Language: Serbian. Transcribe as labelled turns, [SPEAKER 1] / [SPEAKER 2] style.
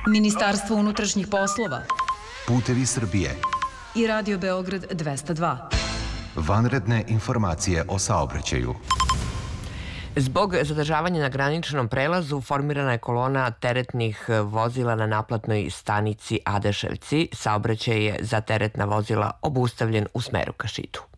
[SPEAKER 1] Ministarstvo unutrašnjih poslova,
[SPEAKER 2] Putevi Srbije
[SPEAKER 1] i Radio Beograd 202.
[SPEAKER 2] Vanredne informacije o saobraćaju.
[SPEAKER 3] Zbog zadržavanja na graničnom prelazu formirana je kolona teretnih vozila na naplatnoj stanici Adeševci. Saobraćaj je za teretna vozila obustavljen u smeru ka Šidu.